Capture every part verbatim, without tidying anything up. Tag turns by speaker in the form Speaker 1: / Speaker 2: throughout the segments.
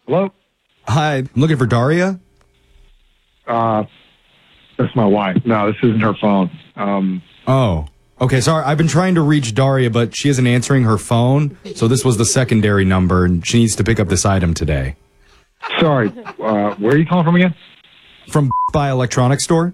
Speaker 1: Hello?
Speaker 2: Hi, I'm looking for Daria.
Speaker 1: Uh, that's my wife. No, this isn't her phone. Um,
Speaker 2: oh, okay. Sorry, I've been trying to reach Daria, but she isn't answering her phone. So this was the secondary number, and she needs to pick up this item today.
Speaker 1: Sorry, uh, where are you calling from again?
Speaker 2: From by electronics store.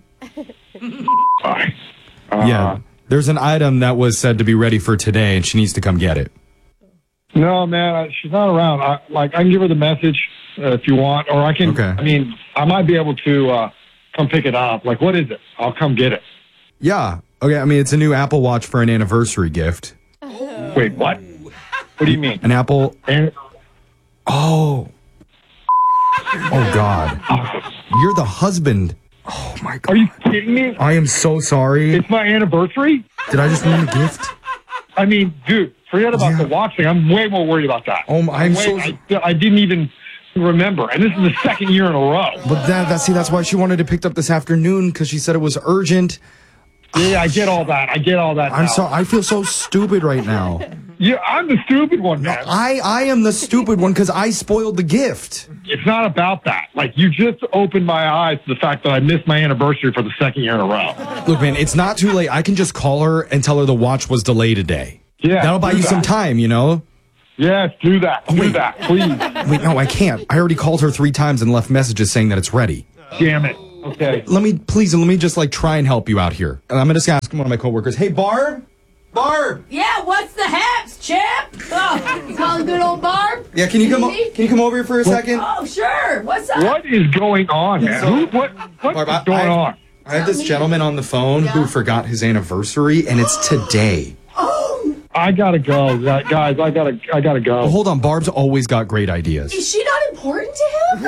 Speaker 1: Bye. Uh,
Speaker 2: Yeah, there's an item that was said to be ready for today, and she needs to come get it.
Speaker 1: No, man, I, she's not around. I, like, I can give her the message uh, if you want, or I can.
Speaker 2: Okay.
Speaker 1: I mean, I might be able to uh, come pick it up. Like, what is it? I'll come get it.
Speaker 2: Yeah. Okay. I mean, it's a new Apple Watch for an anniversary gift.
Speaker 1: Wait, what? What do you mean?
Speaker 2: An Apple.
Speaker 1: And,
Speaker 2: Oh. Oh God. You're the husband. Oh my God.
Speaker 1: are you kidding me?
Speaker 2: I am so sorry.
Speaker 1: It's my anniversary?
Speaker 2: Did I just win a gift?
Speaker 1: I mean, dude, forget about
Speaker 2: Yeah.
Speaker 1: the watch thing. I'm way more worried about that.
Speaker 2: Oh, my- I'm
Speaker 1: Way-
Speaker 2: so-
Speaker 1: I, I didn't even remember, and this is the second year in a row.
Speaker 2: But that, that see, that's why she wanted to pick up this afternoon because she said it was urgent.
Speaker 1: Yeah, I get all that. I get all that.
Speaker 2: I'm
Speaker 1: now.
Speaker 2: sorry. I feel so stupid right now.
Speaker 1: Yeah, I'm the stupid one, man.
Speaker 2: I, I am the stupid one because I spoiled the gift.
Speaker 1: It's not about that. Like, you just opened my eyes to the fact that I missed my anniversary for the second year in a row.
Speaker 2: Look, man, it's not too late. I can just call her and tell her the watch was delayed today.
Speaker 1: Yeah,
Speaker 2: That'll buy
Speaker 1: do
Speaker 2: you some
Speaker 1: that.
Speaker 2: time, you know?
Speaker 1: Yes, do that. Do
Speaker 2: wait.
Speaker 1: that, please.
Speaker 2: Wait, no, I can't. I already called her three times and left messages saying that it's ready.
Speaker 1: Damn it. Okay.
Speaker 2: Let me, please, let me just like try and help you out here. And I'm going to just ask one of my coworkers, hey, Barb? Barb?
Speaker 3: Yeah, what's the haps, Chip? Oh, you calling good old Barb?
Speaker 2: Yeah, can you come, o-
Speaker 3: Easy?
Speaker 2: can you come over here for a second?
Speaker 3: Oh, sure. What's up?
Speaker 1: What is going on, man? Who, what what
Speaker 2: Barb,
Speaker 1: is
Speaker 2: I-
Speaker 1: going
Speaker 2: I-
Speaker 1: on?
Speaker 2: I have this gentleman on the phone who forgot his anniversary, and it's today.
Speaker 1: I gotta go, guys. I gotta, I gotta go.
Speaker 2: Well, hold on, Barb's always got great ideas.
Speaker 3: Is she not important to him?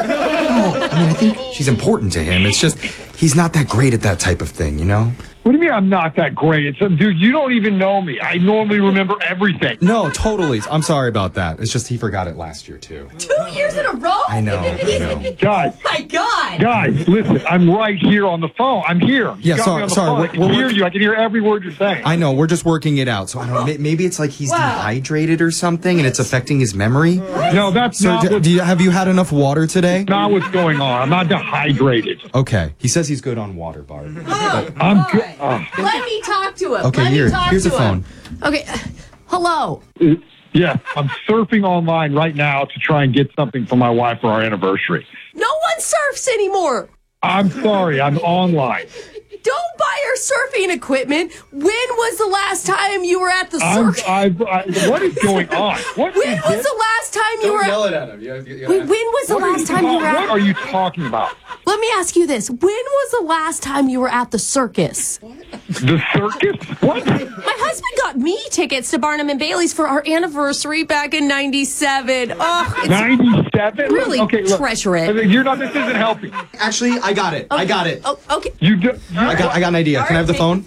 Speaker 2: I mean, I think she's important to him. It's just he's not that great at that type of thing, you know?
Speaker 1: What do you mean I'm not that great? It's, dude, you don't even know me. I normally remember everything.
Speaker 2: No, totally. I'm sorry about that. It's just he forgot it last year, too.
Speaker 3: Two years in a row?
Speaker 2: I know, I know.
Speaker 1: Guys,
Speaker 3: Oh, my God.
Speaker 1: guys, listen. I'm right here on the phone. I'm here. You
Speaker 2: Yeah,
Speaker 1: got
Speaker 2: sorry-
Speaker 1: me on the
Speaker 2: sorry,
Speaker 1: phone.
Speaker 2: we're-
Speaker 1: I can
Speaker 2: we're
Speaker 1: hear
Speaker 2: working-
Speaker 1: you. I can hear every word you're saying.
Speaker 2: I know, we're just working it out. So I don't know, may- maybe it's like he's
Speaker 3: Wow.
Speaker 2: dehydrated or something and it's affecting his memory.
Speaker 1: No, that's
Speaker 2: So
Speaker 1: not
Speaker 2: do,
Speaker 1: what's,
Speaker 2: do you, have you had enough water today?
Speaker 1: not what's going on. I'm not dehydrated.
Speaker 2: Okay. He says he's good on water, Barb.
Speaker 3: Oh,
Speaker 1: I'm
Speaker 3: all
Speaker 1: good.
Speaker 3: right.
Speaker 1: Oh.
Speaker 3: Let me talk to him.
Speaker 2: Okay,
Speaker 3: Let
Speaker 2: here,
Speaker 3: me talk
Speaker 2: here's
Speaker 3: to
Speaker 2: the phone.
Speaker 3: him. Okay. Hello.
Speaker 1: Yeah, I'm surfing online right now to try and get something for my wife for our anniversary.
Speaker 3: No one surfs anymore.
Speaker 1: I'm sorry, I'm online.
Speaker 3: Don't buy her surfing equipment. When was the last time you were at the
Speaker 1: I'm,
Speaker 3: circus?
Speaker 1: I, I, what is going on? What
Speaker 3: When
Speaker 1: is
Speaker 3: was
Speaker 1: this?
Speaker 3: the last time you were at...
Speaker 2: at him. You, you,
Speaker 3: Wait, when was the
Speaker 1: What are
Speaker 3: last
Speaker 1: you
Speaker 3: time you
Speaker 1: talk-
Speaker 3: were
Speaker 1: What
Speaker 3: at...
Speaker 1: are you talking about?
Speaker 3: Let me ask you this. When was the last time you were at the circus?
Speaker 1: The circus? What?
Speaker 3: My husband got me tickets to Barnum and Bailey's for our anniversary back in ninety-seven. Oh, it's
Speaker 1: ninety-seven?
Speaker 3: really
Speaker 1: okay, look,
Speaker 3: treacherous.
Speaker 1: You're not, this isn't helping.
Speaker 2: Actually, I got it. I got it.
Speaker 3: Oh, okay.
Speaker 1: You, do, you,
Speaker 2: I got I got an idea. Can I have the phone?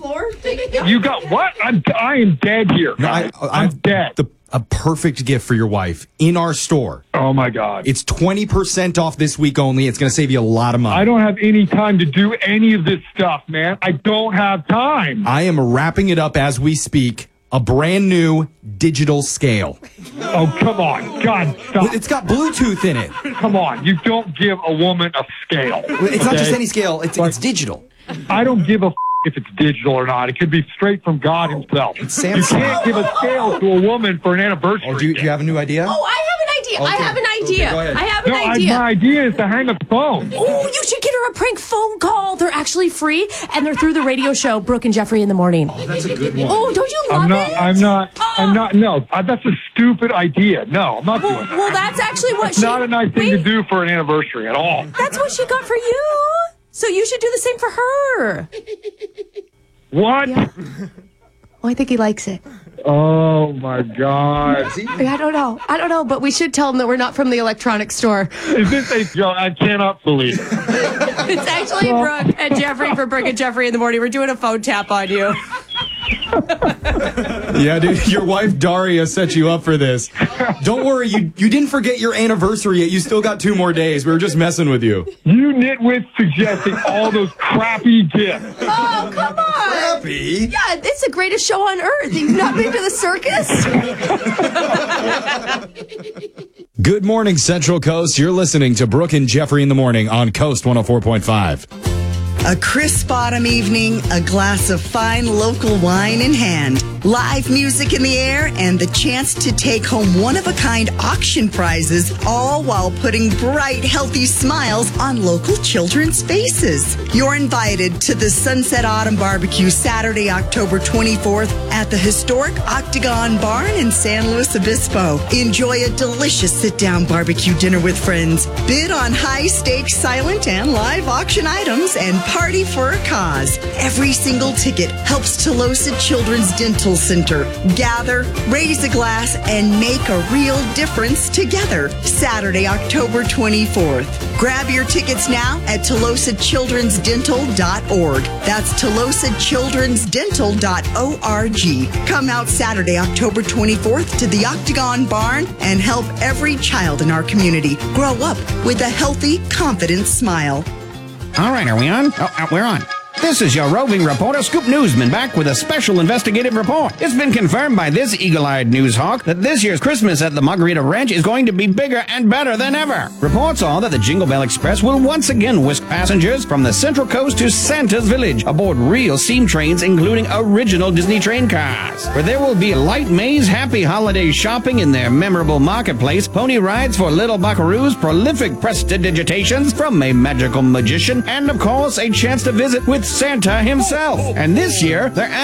Speaker 1: you got what? I'm, I am dead here.
Speaker 2: No, I, I
Speaker 1: I'm
Speaker 2: have
Speaker 1: dead.
Speaker 2: The, a perfect gift for your wife in our store.
Speaker 1: Oh my God.
Speaker 2: It's twenty percent off this week only. It's going to save you a lot of money.
Speaker 1: I don't have any time to do any of this stuff, man. I don't have time.
Speaker 2: I am wrapping it up as we speak. A brand new digital scale.
Speaker 1: Oh, come on. God, stop.
Speaker 2: It's got Bluetooth in it.
Speaker 1: Come on. You don't give a woman a scale.
Speaker 2: It's not just
Speaker 1: okay?
Speaker 2: any scale. It's, it's digital.
Speaker 1: I don't give a f- if it's digital or not. It could be straight from God himself.
Speaker 2: It's
Speaker 1: You
Speaker 2: Samsung.
Speaker 1: can't give a scale to a woman for an anniversary.
Speaker 2: Oh, do you, do you have a new idea?
Speaker 3: Oh, I have an idea. I
Speaker 2: Okay.
Speaker 3: have an idea.
Speaker 2: Okay, go ahead.
Speaker 3: I have
Speaker 1: No,
Speaker 3: an
Speaker 1: I,
Speaker 3: idea.
Speaker 1: my idea is to hang up the phone.
Speaker 3: Oh, you should get her a prank phone call. They're actually free, and they're through the radio show, Brooke and Jeffrey in the Morning.
Speaker 2: Oh, that's a good one.
Speaker 3: Oh, don't you love
Speaker 1: I'm not,
Speaker 3: it?
Speaker 1: I'm not,
Speaker 3: Oh.
Speaker 1: I'm not, no, uh, that's a stupid idea. No, I'm not
Speaker 3: Well,
Speaker 1: doing that.
Speaker 3: well, that's actually what
Speaker 1: It's
Speaker 3: she...
Speaker 1: not a nice thing
Speaker 3: Wait,
Speaker 1: to do for an anniversary at all.
Speaker 3: That's what she got for you. So you should do the same for her.
Speaker 1: What?
Speaker 3: Yeah. Oh, I think he likes it.
Speaker 1: Oh my God.
Speaker 3: I don't know. I don't know, but we should tell him that we're not from the electronics store.
Speaker 1: Is this a joke? I cannot believe it.
Speaker 3: It's actually Brooke and Jeffrey for Brooke and Jeffrey in the Morning. We're doing a phone tap on you.
Speaker 2: Yeah, dude, your wife Daria set you up for this. Don't worry, you you didn't forget your anniversary yet. You still got two more days. We were just messing with you.
Speaker 1: You nitwits suggesting all those crappy gifts.
Speaker 3: Oh, come on.
Speaker 2: Happy?
Speaker 3: Yeah, it's the greatest show on earth. You've not been to the circus?
Speaker 2: Good morning, Central Coast. You're listening to Brooke and Jeffrey in the morning on Coast one oh four point five.
Speaker 4: A crisp autumn evening, a glass of fine local wine in hand, live music in the air, and the chance to take home one-of-a-kind auction prizes, all while putting bright, healthy smiles on local children's faces. You're invited to the Sunset Autumn Barbecue Saturday, October twenty-fourth at the historic Octagon Barn in San Luis Obispo. Enjoy a delicious sit-down barbecue dinner with friends. Bid on high-stakes silent and live auction items and party for a cause. Every single ticket helps Tolosa Children's Dental Center gather, raise a glass, and make a real difference together. Saturday, October twenty-fourth. Grab your tickets now at Tolosa Children's Dental dot org. That's Tolosa Children's Dental dot org. Come out Saturday, October twenty-fourth to the Octagon Barn and help every child in our community grow up with a healthy, confident smile.
Speaker 5: All right, are we on? Oh, uh, we're on. This is your roving reporter, Scoop Newsman, back with a special investigative report. It's been confirmed by this eagle-eyed news hawk that this year's Christmas at the Margarita Ranch is going to be bigger and better than ever. Reports are that the Jingle Bell Express will once again whisk passengers from the Central Coast to Santa's Village aboard real steam trains, including original Disney train cars, where there will be light maze, happy holiday shopping in their memorable marketplace, pony rides for little buckaroos, prolific prestidigitations from a magical magician, and of course a chance to visit with Santa himself. And this year, they're